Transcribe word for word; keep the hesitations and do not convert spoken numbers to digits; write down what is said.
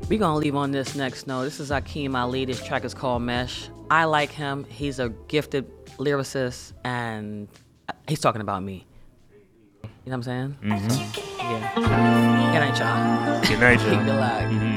We gonna leave on this next note. This is Akeem Ali. This track is called Mesh. I like him. He's a gifted lyricist, and he's talking about me. You know what I'm saying? Mm-hmm. Yeah. Good night, y'all. Good night, y'all. Keep the lag. Mm-hmm.